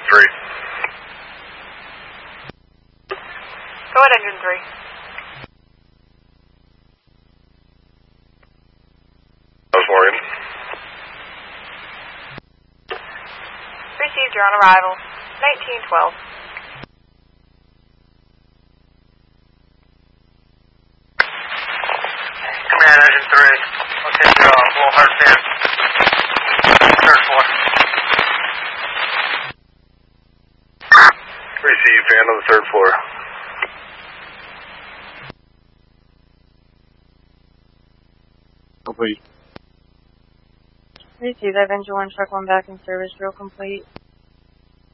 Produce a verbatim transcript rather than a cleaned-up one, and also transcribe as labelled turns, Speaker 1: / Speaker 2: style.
Speaker 1: three.
Speaker 2: Go ahead, engine three.
Speaker 1: How's Morgan?
Speaker 2: Received, you're on arrival. nineteen twelve.
Speaker 3: Command, engine three. I'll take your uh, full hard fan. Third floor.
Speaker 1: Receive, fan on the third floor.
Speaker 4: Complete.
Speaker 2: Receive, that engine one, truck one back in service, real complete.